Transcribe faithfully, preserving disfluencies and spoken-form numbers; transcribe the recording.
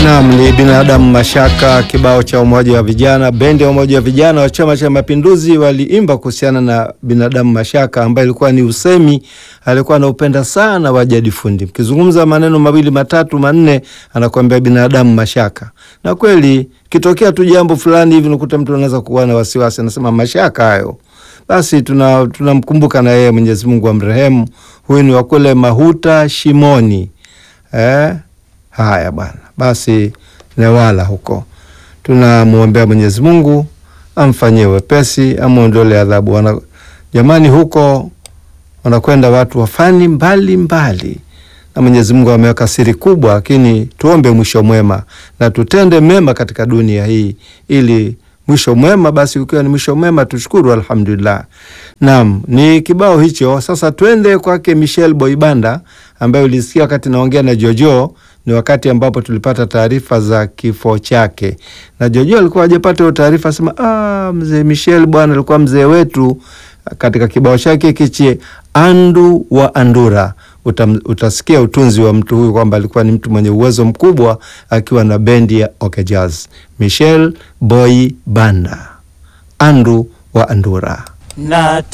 Naam, ni Binadamu Mashaka, kibao cha Umoja wa Vijana. Bendi ya Umoja wa Vijana wa Chama cha Mapinduzi waliimba kuhusiana na Binadamu Mashaka, ambaye ilikuwa ni usemi alikuwa anaupenda sana wa Jadi Fundi. Mkizungumza maneno mawili matatu manne anakuambia Binadamu Mashaka. Na kweli kitokea tu jambo fulani hivi unakuta mtu anaweza kuwa na wasiwasi, anasema mashaka hayo. Basi tuna tunamkumbuka na yeye, Mwenyezi Mungu amrehemu. Huyu ni wa kule Mahuta Shimoni. Eh? Haya bwana. Basi Newala huko. Tunamuombea Mwenyezi Mungu amfanyie wepesi, amuondole adhabu. Wana, jamani huko wanakwenda watu wafani mbali mbali. Na Mwenyezi Mungu ameweka siri kubwa, lakini tuombe mwisho mwema na tutende mema katika dunia hii ili mwisho mwema. Basi ukiwa ni mwisho mwema tushukuru, alhamdulillah. Naam, ni kibao hicho. Sasa twende kwake Michelle Boibanda, ambaye ulisikia wakati naongea na Jojo. Ni wakati ambapo tulipata taarifa za kifo chake. Na Jojo alikuwa hajapata taarifa, sema ah, mzee Michelle bwana alikuwa mzee wetu. Katika kibao chake kichi Andu wa Andura Utam, utasikia utunzi wa mtu huyu kwamba alikuwa ni mtu mwenye uwezo mkubwa akiwa na bendi ya OK Jazz. Michelle Boibanda, Andu wa Andura. Na